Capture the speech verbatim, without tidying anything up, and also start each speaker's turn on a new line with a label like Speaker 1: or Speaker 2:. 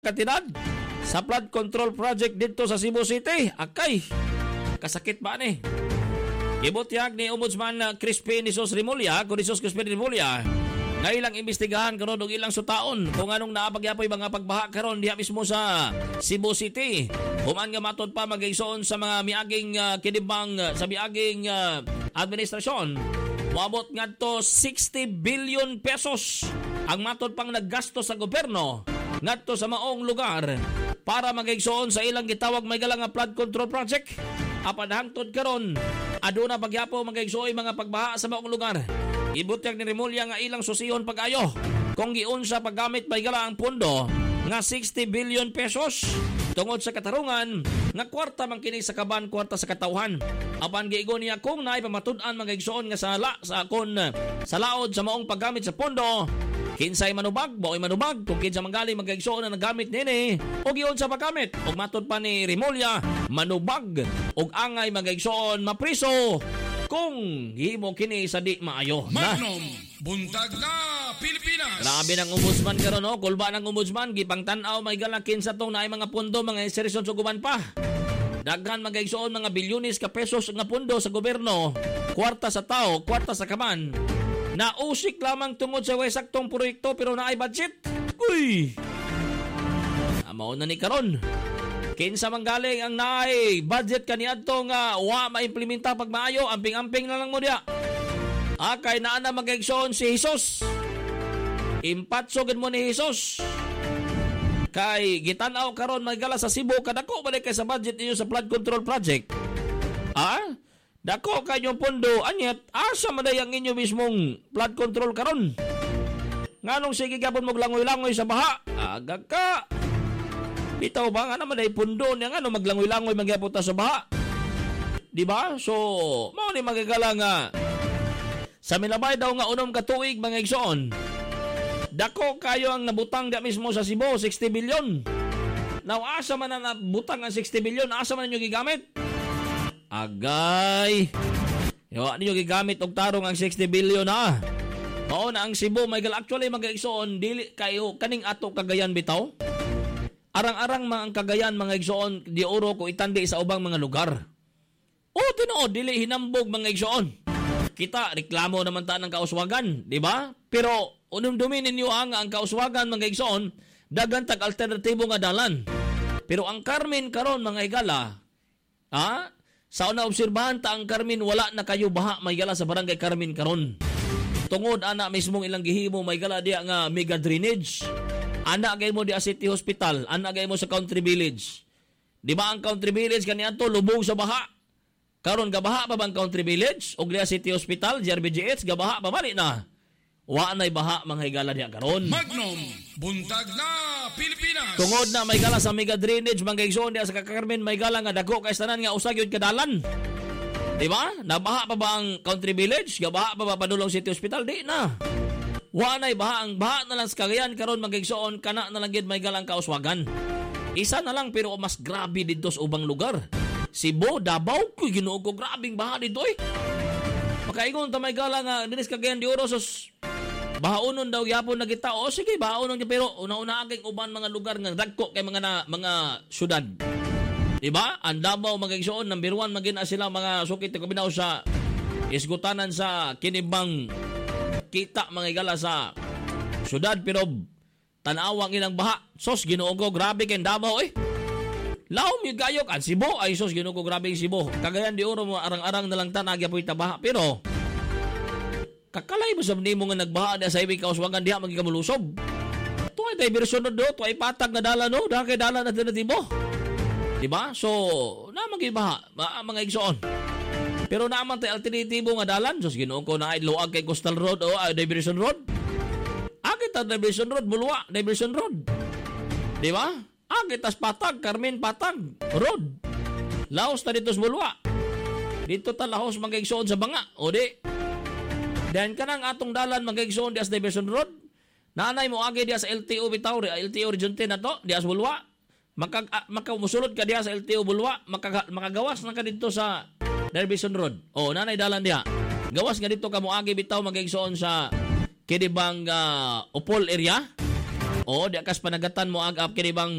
Speaker 1: katinad sa flood control project dito sa Cebu City. Akay, kasakit ba ni? Gibutyag ni Ombudsman Crispin Jesus Remulla, kung Jesus Crispin Remulla, nga ilang imbestigahan karon og ilang sutaon kung anong naapagyapoy mga pagbaha karon diha mismo sa Cebu City. Human nga matod pa magigsoon sa mga miaging uh, kinibang uh, sa miaging uh, administrasyon. Moabot ngadto sixty billion pesos ang matod pang naggasto sa gobyerno ngadto sa maong lugar para magigsoon sa ilang gitawag may galang nga flood control project. Apan hangtod karon aduna pagyapo magigsoon mga pagbaha sa maong lugar. Ibutyag ni Remulla nga ilang susihon pag-ayo kung giunsa paggamit may gala ang pondo nga sixty billion pesos tungod sa katarungan nga kwarta man kini sa kaban, kwarta sa katawhan. Apan giigon niya kung naay pamatud-an magigsoon nga sala sa akon sa laod sa maong paggamit sa pondo, kinsay manubag, baoy manubag kung kinsa manggali magigsoon na nagamit nini o giun sa paggamit. Og matud pa ni Remulla, manubag og angay magigsoon mapriso kung himo kini sa di maayo.
Speaker 2: Magnum, buntag na Pilipinas.
Speaker 1: Grabe ng ombudsman karon, no? Kulba ng ombudsman, gipangtan-aw may galakin sa tong naay mga pondo, mga serison sa guban pa. Daghan magigsoon mga bilyones ka pesos nga pondo sa gobyerno, kwarta sa tao, kwarta sa kaman. Nausik lamang tungod sa way saktong proyekto pero naay budget. Uy! Amao na ni karon. Kinsa manggaling ang naay budget kaniadto nga wa maimplementa pag maayo, amping-amping na lang mo diya. Akay naa na magigsoon si Jesus. Impatsogin mo ni Jesus. Kay gitanaw karon magala sa Cebu kadako balik kay sa budget niyo sa flood control project. Ah? Dako kayong pondo anyat asa man ang inyo mismong flood control karon. Nganong sige gapon mo langoy-langoy sa baha? Aga ka. Bitaw ba nga naman ay pundo niya nga no maglangoy-langoy magyapon ta sa baha. Di ba? So, mao ni magigala nga sa milabay daw nga unom ka tuig mga igsoon. Dako kayo ang nabutang da mismo sa Cebu, sixty billion. Now, asa man na nabutang ang sixty billion, asa man ninyo gigamit? Agay. Yo, ninyo gigamit og tarong ang sixty billion ha. Mao na ang Cebu may gal actually mga igsoon dili kayo kaning ato Cagayan bitaw. Arang-arang mga ang Cagayan mga igsoon di oro ko itandi sa ubang mga lugar. O tinuod dili hinambog mga igsoon. Kita reklamo naman ta ng kauswagan, di ba? Pero unong duminin niyo ang ang kauswagan mga igsoon daghan tag alternatibo nga dalan. Pero ang Carmen karon mga higala, ha? Sa una obserbahan ta ang Carmen wala na kayo baha may gala sa barangay Carmen karon. Tungod ana mismong ilang gihimo may gala diya nga mega drainage. Ana gay mo di City Hospital, ana gay mo sa Country Village. Di ba ang Country Village kaniadto lubong sa baha? Karon gabaha pa bang Country Village og di City Hospital, J R B G H gabaha pa man na. Wa nay baha mga higala diya karon.
Speaker 2: Magnum, buntag na Pilipinas.
Speaker 1: Tungod na may gala sa mega drainage mga igsoon diya sa Carmen may gala nga dako kay tanan nga usag yun kadalan. Di ba? Nabaha pa ba ang Country Village? Gabaha pa ba Padulong City Hospital? Di na. Wa nay baha ang baha na lang sa Cagayan karon mga igsoon kana na lang gid may galang kauswagan. Isa na lang pero mas grabe dito sa ubang lugar. Cebu, Davao, kuy Ginoo ko grabing baha dito eh. Makaingon ta may gala nga dinis Cagayan de Oro sus bahaunon daw gyapon na kita. O sige, bahaunon niya pero una-una aging uban mga lugar nga dagko kay mga na, mga syudad. Diba? Ang Davao mga igsoon number one magina sila mga sukit ko binaw sa isgutanan sa kinibang kita mga igala sa syudad pero tanawang ilang baha. Sos Ginoo ko grabe kay Davao eh. Laom yung gayok at Cebu ay sos Ginoo ko grabe yung Cebu. Cagayan de Oro mo arang-arang na lang tanagya po itabaha pero kakalay mo sa nimo nga nagbaha na sa ibig kauswagan diha magikamulusob. Tuay diversion do, tuay patag na dala no, dahil kay dala na alternatibo. Diba? So, na magibaha mga igsoon. Pero naman tay alternatibo nga dalan, sos Ginoo ko na ay luag kay Coastal Road o uh, Diversion Road. Agit ta Diversion Road, Bulwa, Diversion Road. Diba? Agit tas Patag, Carmen Patag Road. Laos ta dito sa Bulwa. Dito ta lahos mga igsoon sa banga. O di. Dan kanang atong dalan mga igsoon dias Diversion Road. Nanay mo agi dias L T O bitaw, L T O Region ten na to, dias Bulwa. Maka makamusulod ka diha sa L T O Bulwa, maka, makagawas na ka dito sa Diversion Road. O nanay dalan diha. Gawas nga dito ka mo agi bitaw mga igsoon sa kinibang uh, Upol area. O di akas panagatan mo ag up kinibang